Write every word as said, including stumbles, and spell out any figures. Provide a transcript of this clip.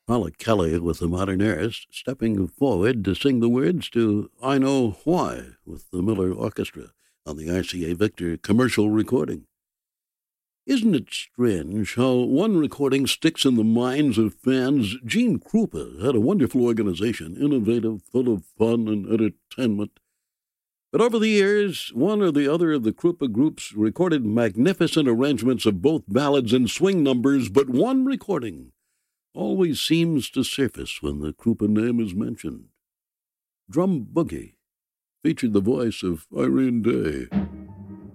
Paula Kelly with the Modern Heirs stepping forward to sing the words to I Know Why with the Miller Orchestra on the R C A Victor commercial recording. Isn't it strange how one recording sticks in the minds of fans? Gene Krupa had a wonderful organization, innovative, full of fun and entertainment. But over the years, one or the other of the Krupa groups recorded magnificent arrangements of both ballads and swing numbers, but one recording always seems to surface when the Krupa name is mentioned. Drum Boogie featured the voice of Irene Day.